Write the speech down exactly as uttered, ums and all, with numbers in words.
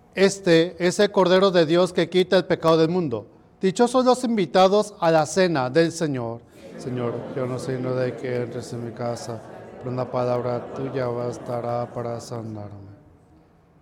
Este es el Cordero de Dios que quita el pecado del mundo. Dichosos los invitados a la cena del Señor. Señor, yo no soy digno de que entres en mi casa, pero una palabra tuya bastará para sanarme.